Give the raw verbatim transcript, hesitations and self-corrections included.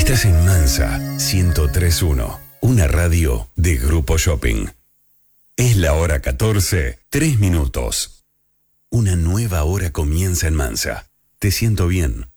Estás en Mansa ciento tres punto uno, una radio de Grupo Shopping. Es la hora catorce, tres minutos. Una nueva hora comienza en Mansa. Te siento bien.